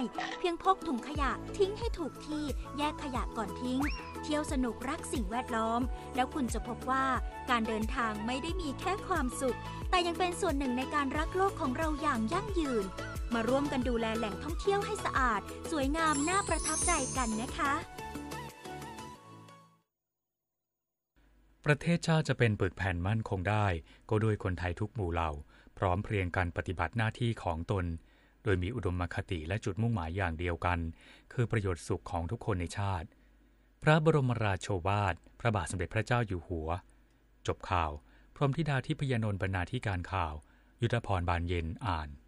เพียงพกถุงขยะทิ้งให้ถูกที่แยกขยะก่อนทิ้งเที่ยวสนุกรักสิ่งแวดล้อมแล้วคุณจะพบว่าการเดินทางไม่ได้มีแค่ความสุขแต่ยังเป็นส่วนหนึ่งในการรักโลกของเราอย่างยั่งยืนมาร่วมกันดูแลแหล่งท่องเที่ยวให้สะอาดสวยงามน่าประทับใจกันนะคะประเทศชาติจะเป็นปึกแผ่นมั่นคงได้ก็ด้วยคนไทยทุกหมู่เหล่าพร้อมเพรียงกันปฏิบัติหน้าที่ของตนโดยมีอุดมคติและจุดมุ่งหมายอย่างเดียวกันคือประโยชน์สุขของทุกคนในชาติพระบรมราโชวาทพระบาทสมเด็จพระเจ้าอยู่หัวจบข่าวพรหมธิดาทิพยนนท์บรรณาธิการข่าวยุทธพรบานเย็นอ่าน